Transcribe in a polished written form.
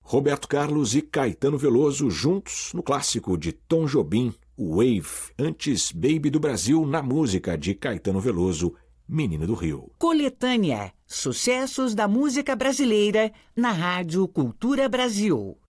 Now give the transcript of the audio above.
Roberto Carlos e Caetano Veloso juntos no clássico de Tom Jobim, Wave. Antes, Baby do Brasil, na música de Caetano Veloso, Menina do Rio. Coletânea. Sucessos da música brasileira na Rádio Cultura Brasil.